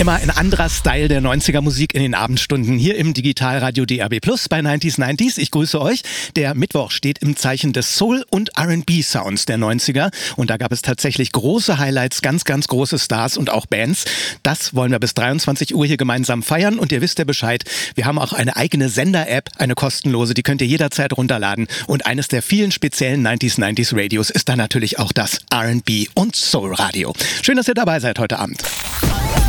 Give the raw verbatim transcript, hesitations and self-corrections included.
Immer ein anderer Style der neunziger Musik in den Abendstunden hier im Digitalradio D A B Plus bei neunzig neunzig. Ich grüße euch. Der Mittwoch steht im Zeichen des Soul- und R and B-Sounds der neunziger. Und da gab es tatsächlich große Highlights, ganz, ganz große Stars und auch Bands. Das wollen wir bis dreiundzwanzig Uhr hier gemeinsam feiern. Und ihr wisst ja Bescheid, wir haben auch eine eigene Sender-App, eine kostenlose, die könnt ihr jederzeit runterladen. Und eines der vielen speziellen neunzig neunzig Radios ist da natürlich auch das R and B und Soul Radio. Schön, dass ihr dabei seid heute Abend.